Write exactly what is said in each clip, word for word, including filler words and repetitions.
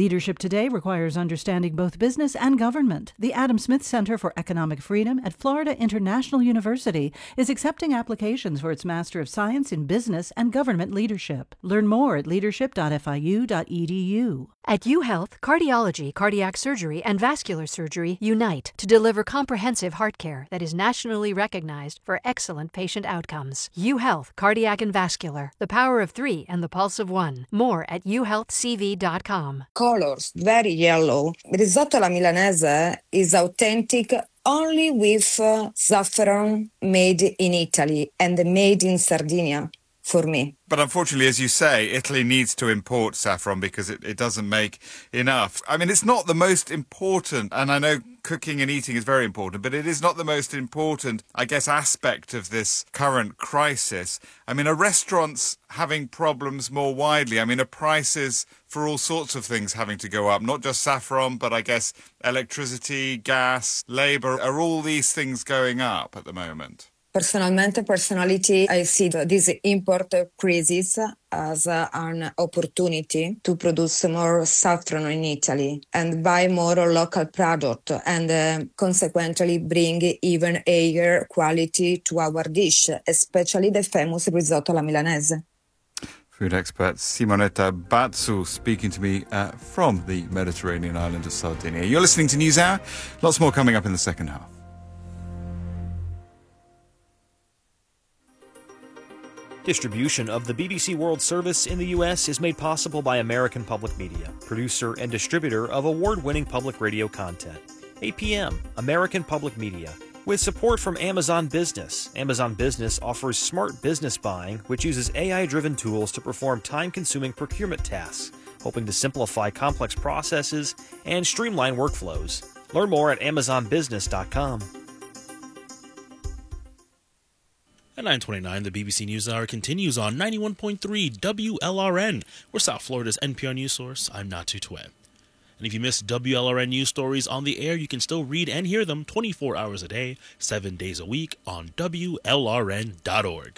Leadership today requires understanding both business and government. The Adam Smith Center for Economic Freedom at Florida International University is accepting applications for its Master of Science in Business and Government Leadership. Learn more at leadership dot f i u dot e d u. At UHealth, cardiology, cardiac surgery, and vascular surgery unite to deliver comprehensive heart care that is nationally recognized for excellent patient outcomes. UHealth, Cardiac and Vascular, the power of three and the pulse of one. More at u health c v dot com. Colors, very yellow. Risotto alla Milanese is authentic only with uh, saffron made in Italy and made in Sardinia. For me. But unfortunately, as you say, Italy needs to import saffron because it, it doesn't make enough. I mean, it's not the most important, and I know cooking and eating is very important, but it is not the most important, I guess, aspect of this current crisis. I mean, are restaurants having problems more widely? I mean, are prices for all sorts of things having to go up? Not just saffron, but I guess electricity, gas, labour. Are all these things going up at the moment? Personalmente, personality, I see this import crisis as uh, an opportunity to produce more saffron in Italy and buy more local product and uh, consequently bring even higher quality to our dish, especially the famous risotto alla Milanese. Food expert Simonetta Bazzu speaking to me uh, from the Mediterranean island of Sardinia. You're listening to NewsHour. Lots more coming up in the second half. Distribution of the B B C World Service in the U S is made possible by American Public Media, producer and distributor of award-winning public radio content. A P M, American Public Media. With support from Amazon Business, Amazon Business offers smart business buying, which uses A I-driven tools to perform time-consuming procurement tasks, hoping to simplify complex processes and streamline workflows. Learn more at amazon business dot com. At nine twenty-nine, the B B C NewsHour continues on ninety-one point three W L R N. We're South Florida's N P R news source. I'm Natu Twe. And if you missed W L R N news stories on the air, you can still read and hear them twenty-four hours a day, seven days a week on W L R N dot org.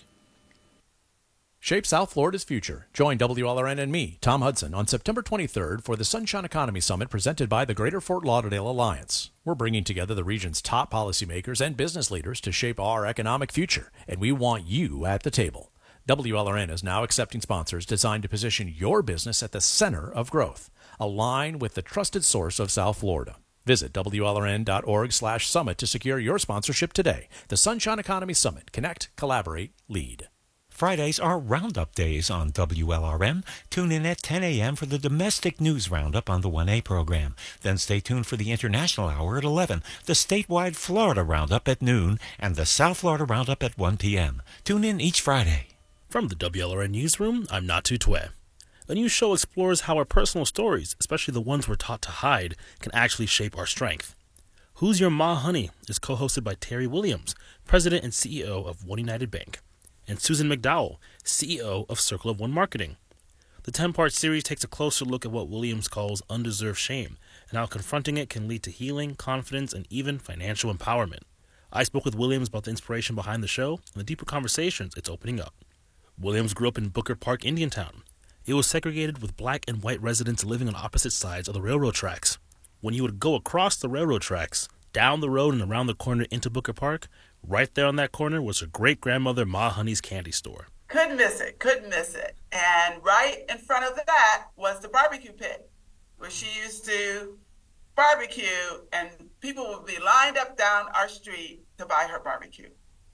Shape South Florida's future. Join W L R N and me, Tom Hudson, on September twenty-third for the Sunshine Economy Summit presented by the Greater Fort Lauderdale Alliance. We're bringing together the region's top policymakers and business leaders to shape our economic future, and we want you at the table. W L R N is now accepting sponsors designed to position your business at the center of growth. Align with the trusted source of South Florida. Visit W L R N dot org slash summit to secure your sponsorship today. The Sunshine Economy Summit. Connect, collaborate, lead. Fridays are Roundup Days on W L R N. Tune in at ten a.m. for the Domestic News Roundup on the one A program. Then stay tuned for the International Hour at eleven, the statewide Florida Roundup at noon, and the South Florida Roundup at one p.m. Tune in each Friday. From the W L R N Newsroom, I'm Natu Twe. A new show explores how our personal stories, especially the ones we're taught to hide, can actually shape our strength. Who's Your Ma Honey is co-hosted by Terry Williams, President and C E O of One United Bank, and Susan McDowell, C E O of Circle of One Marketing. The ten-part series takes a closer look at what Williams calls undeserved shame and how confronting it can lead to healing, confidence, and even financial empowerment. I spoke with Williams about the inspiration behind the show and the deeper conversations it's opening up. Williams grew up in Booker Park, Indiantown. It was segregated with black and white residents living on opposite sides of the railroad tracks. When you would go across the railroad tracks, down the road and around the corner into Booker Park, right there on that corner was her great-grandmother Ma Honey's candy store. Couldn't miss it, couldn't miss it. And right in front of that was the barbecue pit, where she used to barbecue, and people would be lined up down our street to buy her barbecue.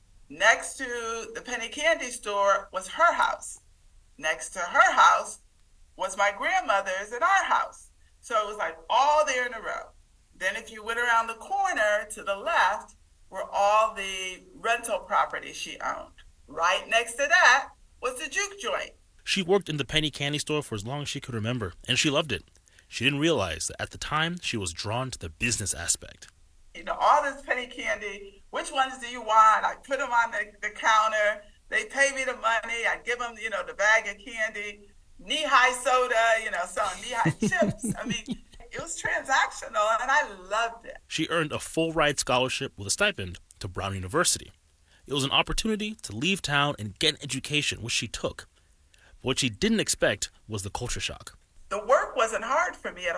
Next to the penny candy store was her house. Next to her house was my grandmother's and our house. So it was like all there in a row. Then if you went around the corner to the left were all the rental property she owned. Right next to that was the juke joint. She worked in the penny candy store for as long as she could remember, and she loved it. She didn't realize that at the time she was drawn to the business aspect. You know, all this penny candy, which ones do you want? I put them on the, the counter. They pay me the money. I give them, you know, the bag of candy, knee-high soda, you know, selling knee-high chips. I mean, it was transactional, and I loved it. She earned a full-ride scholarship with a stipend to Brown University. It was an opportunity to leave town and get an education, which she took. But what she didn't expect was the culture shock. The work wasn't hard for me at